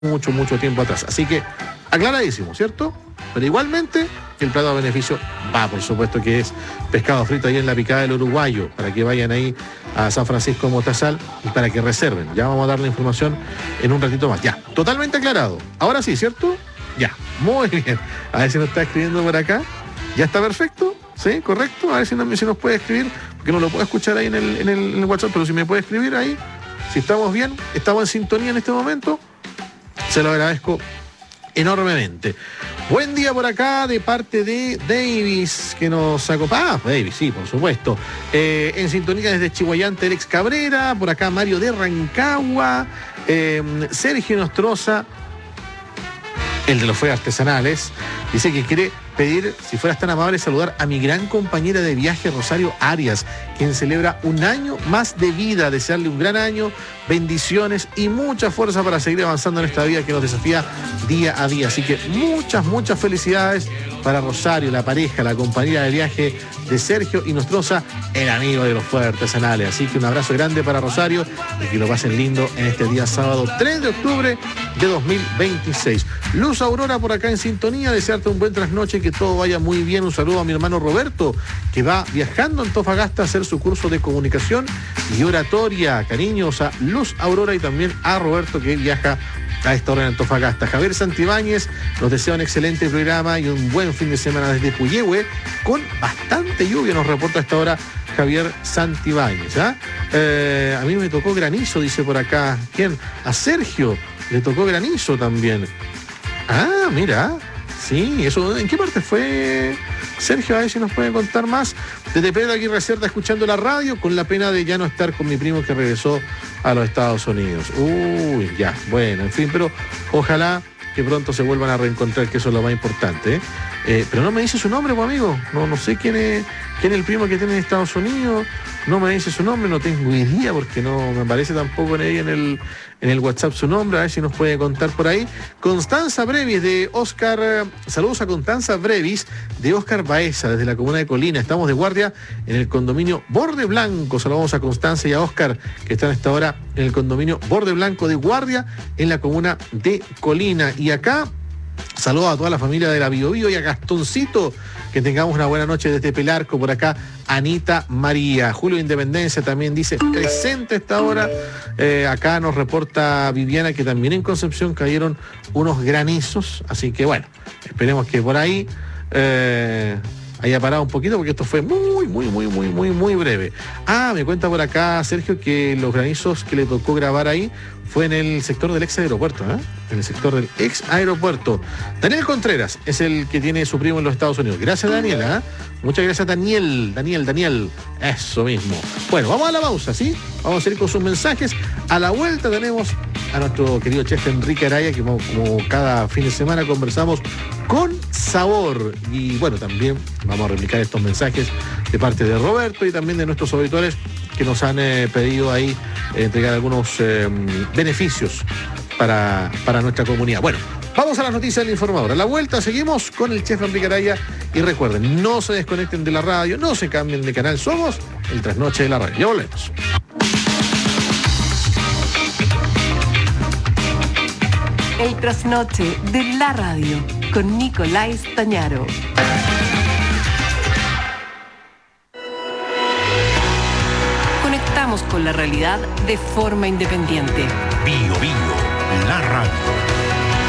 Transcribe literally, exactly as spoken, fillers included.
mucho, mucho tiempo atrás. Así que, aclaradísimo, ¿cierto? Pero igualmente, el plato a beneficio va, por supuesto, que es pescado frito ahí en la Picada del Uruguayo, para que vayan ahí a San Francisco de Mostazal y para que reserven. Ya vamos a dar la información en un ratito más. Ya, totalmente aclarado. Ahora sí, ¿cierto? Ya, muy bien. A ver si nos está escribiendo por acá. ¿Ya está perfecto? ¿Sí? ¿Correcto? A ver si, no, si nos puede escribir, porque no lo puedo escuchar ahí en el, en, el, en el WhatsApp, pero si me puede escribir ahí, si estamos bien, estamos en sintonía en este momento, se lo agradezco enormemente. Buen día por acá de parte de Davis, que nos acompaña. Ah, Davis, sí, por supuesto. Eh, en sintonía desde Chihuayante, Alex Cabrera, por acá Mario de Rancagua, eh, Sergio Nostroza, el de los fuegos artesanales, dice que quiere pedir, si fueras tan amable, saludar a mi gran compañera de viaje, Rosario Arias, quien celebra un año más de vida, desearle un gran año, bendiciones y mucha fuerza para seguir avanzando en esta vida que nos desafía día a día. Así que muchas, muchas felicidades para Rosario, la pareja, la compañera de viaje de Sergio y Nostroza, el amigo de los fuegos artesanales. Así que un abrazo grande para Rosario y que lo pasen lindo en este día sábado tres de octubre de dos mil veintiséis. Luz Aurora por acá en sintonía, desearte un buen trasnoche, que todo vaya muy bien. Un saludo a mi hermano Roberto, que va viajando a Antofagasta a hacer su curso de comunicación y oratoria. Cariños a Luz Aurora y también a Roberto, que viaja a esta hora en Antofagasta. Javier Santibáñez nos desea un excelente programa y un buen fin de semana desde Puyehue, con bastante lluvia, nos reporta a esta hora Javier Santibáñez. ¿eh? Eh, a mí me tocó granizo, dice por acá. ¿Quién? A Sergio le tocó granizo también. Ah, mira. Sí, eso, ¿en qué parte fue, Sergio? A ver si nos puede contar más. Desde Pedro Aguirre Cerda, escuchando la radio, con la pena de ya no estar con mi primo que regresó a los Estados Unidos. Uy, ya, bueno, en fin, pero ojalá que pronto se vuelvan a reencontrar, que eso es lo más importante. ¿eh? Eh, pero no me dice su nombre, pues, amigo. No, no sé quién es, quién es el primo que tiene en Estados Unidos. No me dice su nombre, no tengo idea, porque no me aparece tampoco en, ahí en, el, en el WhatsApp su nombre. A ver si nos puede contar por ahí. Constanza Brevis de Oscar, saludos a Constanza Brevis de Oscar Baeza, desde la comuna de Colina. Estamos de guardia en el condominio Borde Blanco. Saludamos a Constanza y a Oscar, que están a esta hora en el condominio Borde Blanco de guardia en la comuna de Colina. Y acá, saludos a toda la familia de la Bio Bio y a Gastoncito. Que tengamos una buena noche desde Pelarco. Por acá, Anita María. Julio Independencia también dice presente a esta hora. Eh, acá nos reporta Viviana que también en Concepción cayeron unos granizos. Así que bueno, esperemos que por ahí eh, haya parado un poquito, porque esto fue muy, muy, muy, muy, muy, muy breve. Ah, me cuenta por acá Sergio que los granizos que le tocó grabar ahí fue en el sector del ex aeropuerto, ¿eh? En el sector del ex aeropuerto. Daniel Contreras es el que tiene su primo en los Estados Unidos. Gracias, Daniela. ¿eh? Muchas gracias, Daniel. Daniel, Daniel. Eso mismo. Bueno, vamos a la pausa, ¿sí? Vamos a seguir con sus mensajes. A la vuelta tenemos a nuestro querido chef Enrique Araya, que como, como cada fin de semana conversamos con sabor. Y bueno, también vamos a replicar estos mensajes de parte de Roberto y también de nuestros auditores que nos han eh, pedido ahí eh, entregar algunos eh, beneficios para, para nuestra comunidad. Bueno, vamos a las noticias del informador. A la vuelta seguimos con el chef Enrique Araya y recuerden, no se desconecten de la radio, no se cambien de canal, somos el Trasnoche de la Radio. Ya volvemos. El Trasnoche de la Radio con Nicolás Tañaro. Conectamos con la realidad de forma independiente. Bio Bio, la radio.